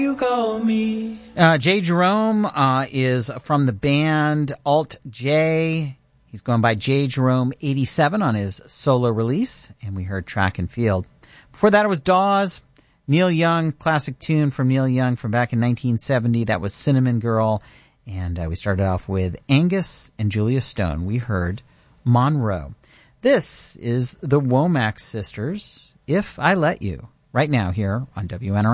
You call me. Jay Jerome is from the band Alt J. He's going by Jay Jerome 87 on his solo release, and we heard Track and Field. Before that, it was Dawes, Neil Young, classic tune from Neil Young from back in 1970. That was Cinnamon Girl, and we started off with Angus and Julia Stone. We heard Monroe. This is the Womack Sisters, If I Let You, right now here on WNRI.